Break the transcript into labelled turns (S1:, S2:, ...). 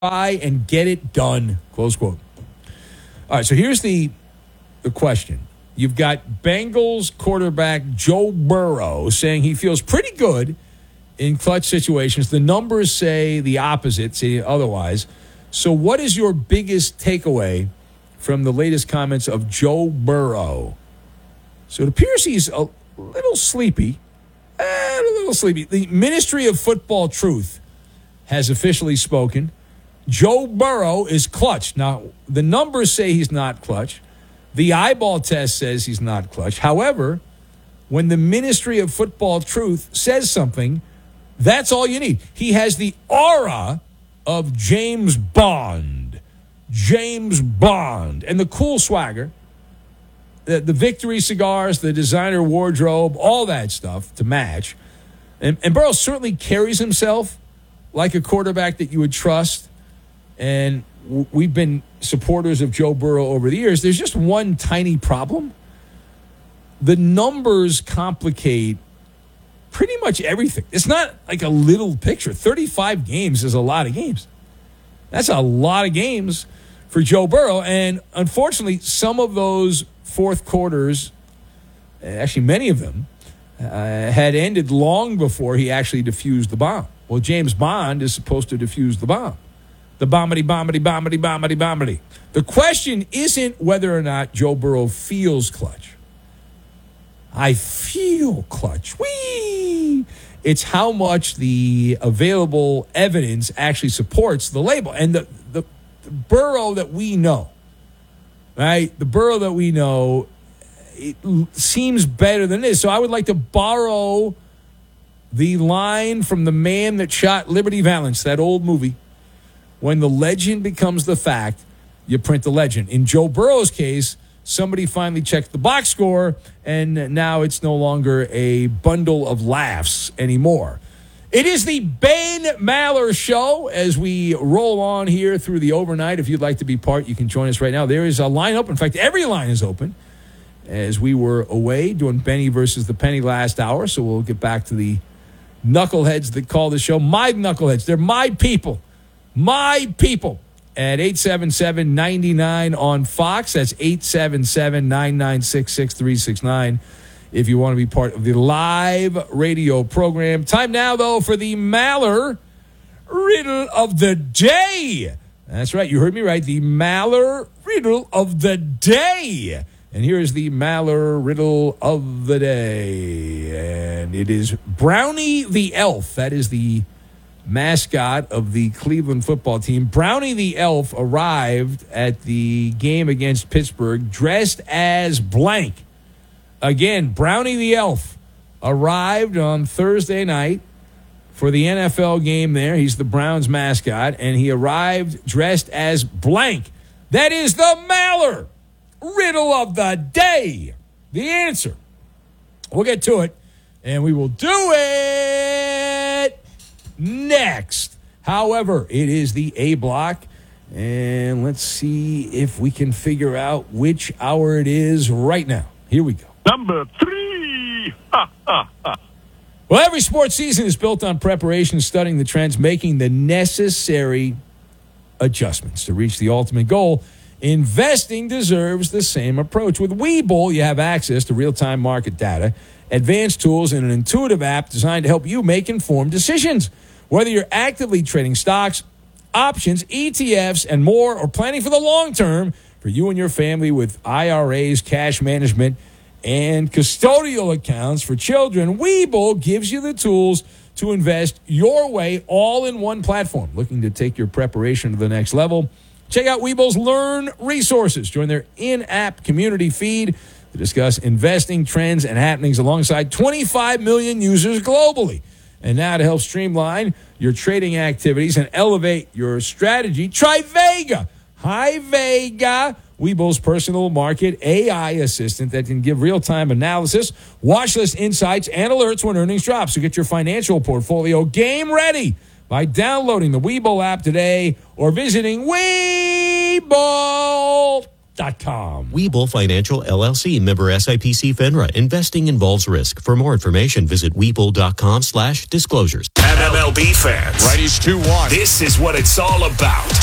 S1: try and get it done, close quote. All right, so here's the question. You've got Bengals quarterback Joe Burrow saying he feels pretty good in clutch situations. The numbers say the opposite, say otherwise. So what is your biggest takeaway from the latest comments of Joe Burrow? So it appears he's a little sleepy. The Ministry of Football Truth has officially spoken. Joe Burrow is clutch. Now, the numbers say he's not clutch. The eyeball test says he's not clutch. However, when the Ministry of Football Truth says something, that's all you need. He has the aura of James Bond. James Bond. And the cool swagger, the victory cigars, the designer wardrobe, all that stuff to match. And Burrow certainly carries himself like a quarterback that you would trust. And we've been supporters of Joe Burrow over the years. There's just one tiny problem. The numbers complicate pretty much everything. It's not like a little picture. 35 games is a lot of games. That's a lot of games for Joe Burrow. And unfortunately, some of those fourth quarters, actually many of them, had ended long before he actually defused the bomb. Well, James Bond is supposed to defuse the bomb. The bombity, bombity, bombity, bombity, bombity. The question isn't whether or not Joe Burrow feels clutch. I feel clutch. Whee! It's how much the available evidence actually supports the label. And the Burrow that we know, right? The Burrow that we know, it seems better than this. So I would like to borrow the line from The Man That Shot Liberty Valance, that old movie. When the legend becomes the fact, you print the legend. In Joe Burrow's case, somebody finally checked the box score, and now it's no longer a bundle of laughs anymore. It is the Ben Maller Show as we roll on here through the overnight. If you'd like to be part, you can join us right now. There is a line open. In fact, every line is open as we were away doing Benny versus the Penny last hour. So we'll get back to the knuckleheads that call the show. My knuckleheads. They're my people. My people at 877-99 on Fox. That's 877-996-6369 if you want to be part of the live radio program. Time now, though, for the Maller Riddle of the Day. That's right. You heard me right. The Maller Riddle of the Day. And here is the Maller Riddle of the Day. And it is Brownie the Elf. That is the mascot of the Cleveland football team. Brownie the Elf arrived at the game against Pittsburgh dressed as blank. Again, Brownie the Elf arrived on Thursday night for the NFL game there. He's the Browns mascot, and he arrived dressed as blank. That is the Maller Riddle of the Day. The answer. We'll get to it, and we will do it next. However, it is the A block, and let's see if we can figure out which hour it is right now. Here we go.
S2: Number 3.
S1: Well, every sports season is built on preparation, studying the trends, making the necessary adjustments to reach the ultimate goal. Investing deserves the same approach. With Webull, you have access to real-time market data, advanced tools, and an intuitive app designed to help you make informed decisions. Whether you're actively trading stocks, options, ETFs, and more, or planning for the long term for you and your family with IRAs, cash management, and custodial accounts for children, Webull gives you the tools to invest your way all in one platform. Looking to take your preparation to the next level? Check out Webull's Learn resources. Join their in-app community feed to discuss investing trends and happenings alongside 25 million users globally. And now to help streamline your trading activities and elevate your strategy, try Vega. Hi, Vega. Webull's personal market AI assistant that can give real-time analysis, watch list insights, and alerts when earnings drop. So get your financial portfolio game ready by downloading the Webull app today or visiting Webull.com.
S3: Webull Financial LLC, member SIPC FINRA. Investing involves risk. For more information, visit Webull.com/disclosures.
S2: And
S4: MLB fans.
S5: Righties 2-1.
S4: This is what it's all about.